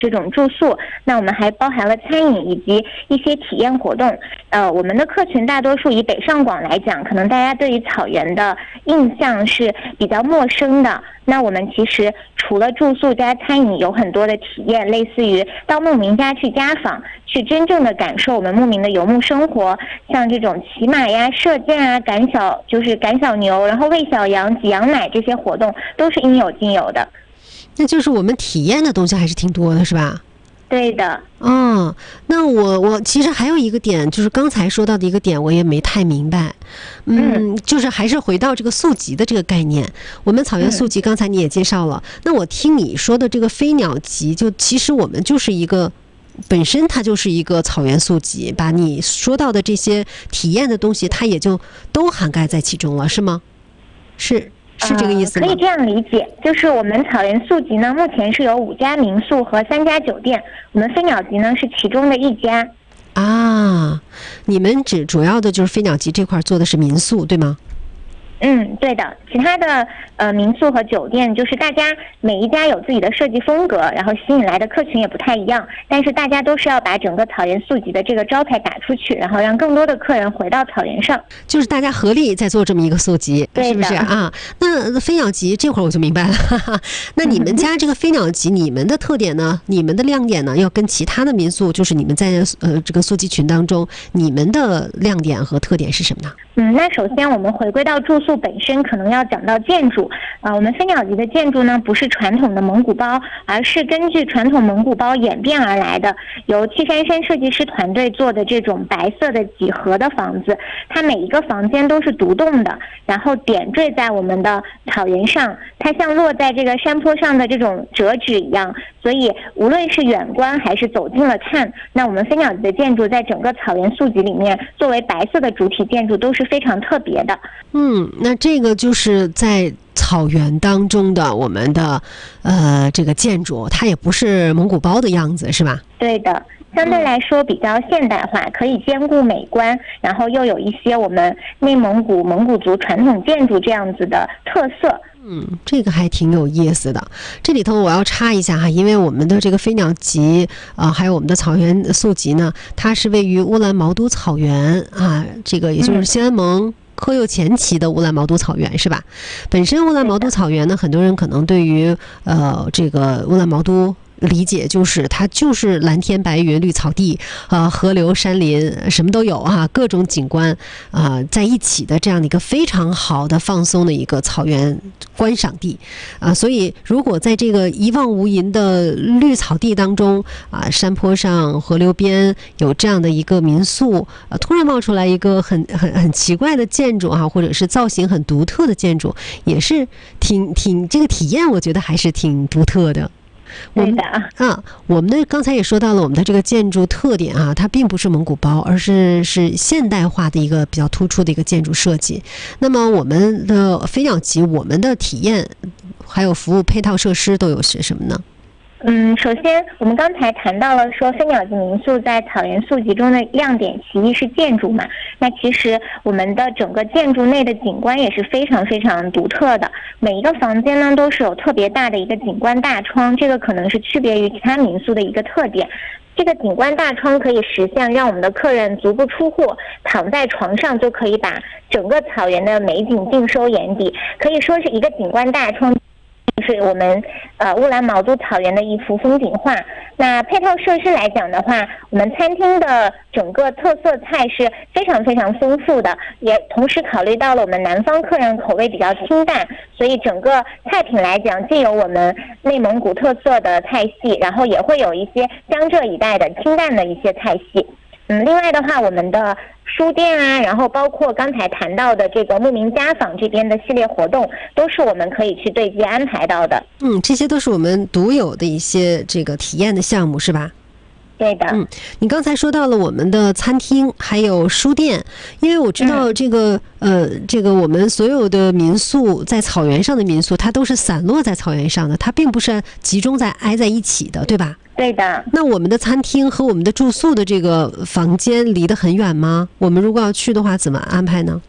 这种住宿，那我们还包含了餐饮以及一些体验活动。我们的客群大多数以北上广来讲，可能大家对于草原的印象是比较陌生的。那我们其实除了住宿加餐饮，有很多的体验，类似于到牧民家去家访，去真正的感受我们牧民的游牧生活，像这种骑马呀、射箭啊、赶小牛，然后喂小羊、挤羊奶这些活动，都是应有尽有的。 那就是我们体验的东西还是挺多的，是吧？ 对的。 那我其实还有一个点，就是刚才说到的一个点，我也没太明白。就是还是回到这个宿集的这个概念。我们草原宿集刚才你也介绍了，那我听你说的这个飞鸟集，就其实我们就是一个本身它就是一个草原宿集，把你说到的这些体验的东西，它也就都涵盖在其中了，是吗？是这个意思吗？ 可以这样理解，就是我们草原宿集呢，目前是有5家民宿和3家酒店，我们飞鸟集呢是其中的1家。 你们主要的就是飞鸟集这块做的是民宿，对吗？ 对的，其他的民宿和酒店，就是大家每一家有自己的设计风格，然后吸引来的客群也不太一样，但是大家都是要把整个草原宿集的这个招牌打出去，然后让更多的客人回到草原上， 就是大家合力在做这么一个宿集，是不是啊？那飞鸟集这会儿我就明白了，那你们家这个飞鸟集，你们的特点呢？你们的亮点呢？要跟其他的民宿，就是你们在这个宿集群当中，你们的亮点和特点是什么呢？ 那首先我们回归到住宿本身，可能要讲到建筑。我们飞鸟集的建筑呢，不是传统的蒙古包，而是根据传统蒙古包演变而来的，由戚珊珊设计师团队做的这种白色的几何的房子，它每一个房间都是独栋的，然后点缀在我们的草原上，它像落在这个山坡上的这种折纸一样，所以无论是远观还是走近了看，那我们飞鸟集的建筑在整个草原宿集里面，作为白色的主体建筑都是非常特别的。 那这个就是在草原当中的我们的这个建筑，它也不是蒙古包的样子，是吧？ 对的，相对来说比较现代化，可以兼顾美观，然后又有一些我们内蒙古蒙古族传统建筑这样子的特色。 这个还挺有意思的。这里头我要插一下哈，因为我们的这个飞鸟集还有我们的草原宿集呢，它是位于乌兰毛都草原这个也就是西安盟科右前旗的乌兰毛都草原，是吧？本身乌兰毛都草原呢，很多人可能对于这个乌兰毛都理解就是它就是蓝天白云绿草地河流山林什么都有各种景观在一起的这样的一个非常好的放松的一个草原观赏地所以如果在这个一望无垠的绿草地当中山坡上河流边有这样的一个民宿突然冒出来一个很奇怪的建筑或者是造型很独特的建筑，也是挺这个体验我觉得还是挺独特的。我们的刚才也说到了我们的这个建筑特点它并不是蒙古包，而是现代化的一个比较突出的一个建筑设计。那么我们的飞鸟集，我们的体验还有服务配套设施都有些什么呢？ 首先我们刚才谈到了说飞鸟集民宿在草原宿集中的亮点其一是建筑嘛，那其实我们的整个建筑内的景观也是非常非常独特的，每一个房间呢都是有特别大的一个景观大窗，这个可能是区别于其他民宿的一个特点。这个景观大窗可以实现让我们的客人足不出户，躺在床上就可以把整个草原的美景尽收眼底，可以说是一个景观大窗是我们乌兰毛都草原的一幅风景画。那配套设施来讲的话，我们餐厅的整个特色菜是非常非常丰富的，也同时考虑到了我们南方客人口味比较清淡，所以整个菜品来讲既有我们内蒙古特色的菜系，然后也会有一些江浙一带的清淡的一些菜系。另外的话，我们的书店然后包括刚才谈到的这个牧民家访这边的系列活动，都是我们可以去对接安排到的。 这些都是我们独有的一些这个体验的项目，是吧？ 对的。 你刚才说到了我们的餐厅还有书店，因为我知道这个我们所有的民宿在草原上的民宿，它都是散落在草原上的，它并不是集中挨在一起的，对吧？ 对的。 那我们的餐厅和我们的住宿的这个房间离得很远吗？我们如果要去的话，怎么安排呢？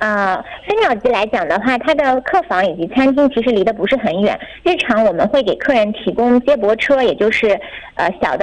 飞鸟集来讲的话，它的客房以及餐厅其实离得不是很远。日常我们会给客人提供接驳车，也就是小的